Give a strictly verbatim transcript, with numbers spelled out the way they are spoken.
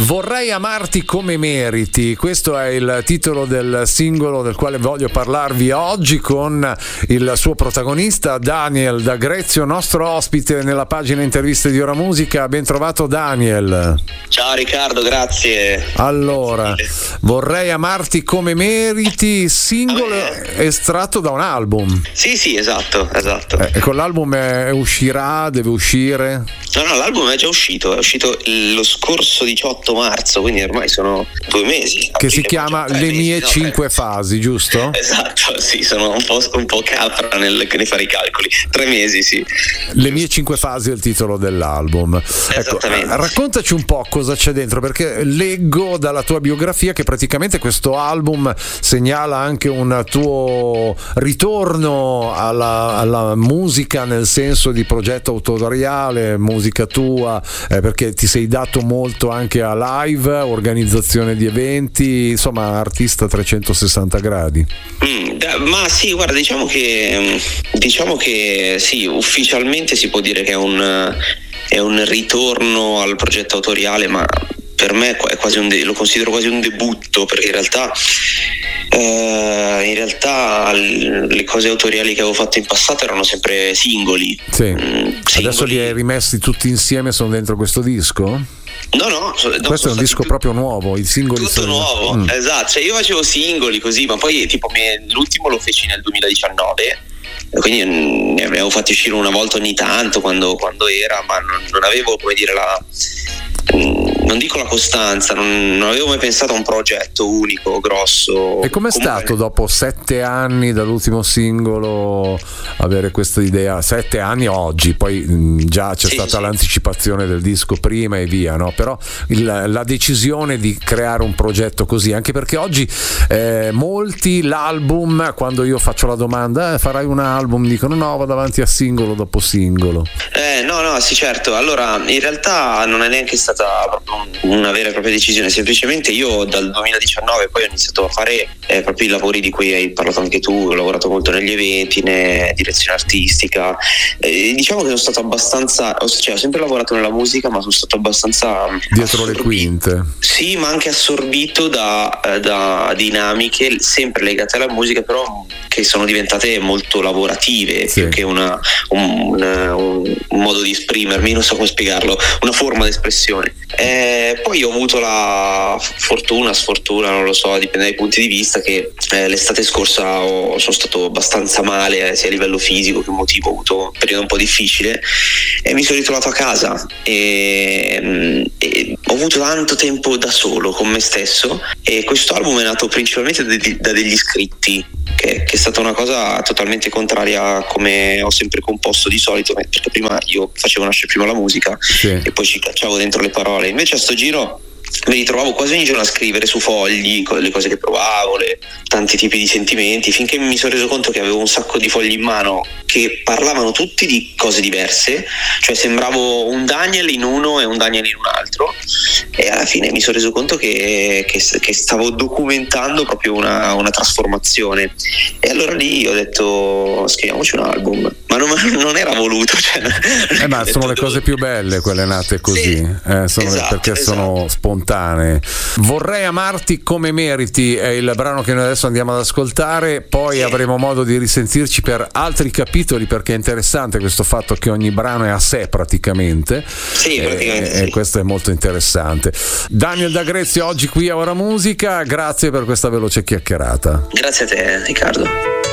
Vorrei amarti come meriti, questo è il titolo del singolo del quale voglio parlarvi oggi, con il suo protagonista Daniel D'Agrezio, nostro ospite nella pagina interviste di Ora Musica. Ben trovato Daniel. Ciao Riccardo, grazie. Allora, Vorrei amarti come meriti, singolo estratto da un album. Sì, sì, esatto, esatto. E eh, con l'album è, uscirà, deve uscire? No, no, l'album è già uscito, è uscito lo scorso diciotto marzo, quindi ormai sono due mesi. Che si chiama Le mesi, mie no, cinque tre. fasi, giusto? Esatto, sì, sono un po', un po' capra nel, nel fare i calcoli. Tre mesi, sì. Le mie cinque fasi è il titolo dell'album. Ecco, raccontaci un po' cosa c'è dentro, perché leggo dalla tua biografia che praticamente questo album segnala anche un tuo ritorno alla, alla musica, nel senso di progetto autoriale, musica tua, eh, perché ti sei dato molto anche a live, organizzazione di eventi, insomma artista a trecentosessanta gradi. Mm, da, ma sì, guarda, diciamo che diciamo che sì, ufficialmente si può dire che è un è un ritorno al progetto autoriale, ma per me è quasi un de- lo considero quasi un debutto, perché in realtà eh, in realtà le cose autoriali che avevo fatto in passato erano sempre singoli. Sì. Mm, singoli. Adesso li hai rimessi tutti insieme, sono dentro questo disco? No, no, no, questo è un disco più... proprio nuovo, i singoli tutto sono... nuovo, mm. Esatto, cioè io facevo singoli così, ma poi tipo me, l'ultimo lo feci nel duemiladiciannove, quindi ne avevo fatti uscire una volta ogni tanto quando, quando era, ma non, non avevo, come dire, la non dico la costanza, non, non avevo mai pensato a un progetto unico, grosso. E com'è Comunque... stato dopo sette anni dall'ultimo singolo avere questa idea? Sette anni oggi, poi mh, già c'è sì, stata sì. l'anticipazione del disco prima e via, no? Però il, la decisione di creare un progetto così, anche perché oggi eh, molti l'album, quando io faccio la domanda eh, farai un album, dicono no, vado avanti a singolo dopo singolo. Eh, no, no, sì, certo. Allora, in realtà non è neanche stata proprio una vera e propria decisione, semplicemente io dal duemiladiciannove poi ho iniziato a fare eh, proprio i lavori di cui hai parlato anche tu, ho lavorato molto negli eventi, ne direzione artistica, eh, diciamo che sono stato abbastanza, cioè ho sempre lavorato nella musica, ma sono stato abbastanza dietro le quinte. Sì, ma anche assorbito da, da dinamiche sempre legate alla musica, però che sono diventate molto lavorative, sì. più che una, un, un, un modo di esprimermi, non so come spiegarlo, una forma di espressione. Eh, poi ho avuto la fortuna, sfortuna, non lo so, dipende dai punti di vista, che eh, l'estate scorsa ho, sono stato abbastanza male, eh, sia a livello fisico che emotivo, ho avuto un periodo un po' difficile e mi sono ritrovato a casa e, e ho avuto tanto tempo da solo con me stesso, e questo album è nato principalmente da, da degli scritti, che, che è stata una cosa totalmente contraria a come ho sempre composto di solito, perché prima io facevo nascere prima la musica sì. e poi ci cacciavo dentro le parole. Invece a sto giro mi ritrovavo quasi ogni giorno a scrivere su fogli le cose che provavo, le, tanti tipi di sentimenti, finché mi sono reso conto che avevo un sacco di fogli in mano che parlavano tutti di cose diverse, cioè sembravo un Daniel in uno e un Daniel in un altro, e alla fine mi sono reso conto che, che, che stavo documentando proprio una, una trasformazione, e allora lì ho detto scriviamoci un album, ma non, non era voluto, cioè, eh, ma sono le cose più belle quelle nate così, sì, eh, sono esatto, perché esatto. sono spontanee. Vorrei amarti come meriti è il brano che noi adesso andiamo ad ascoltare, poi sì. avremo modo di risentirci per altri capitoli, perché è interessante questo fatto che ogni brano è a sé praticamente, sì, praticamente e, sì. e questo è molto interessante. Daniel D'Agrezio oggi qui a Ora Musica, grazie per questa veloce chiacchierata. Grazie a te Riccardo.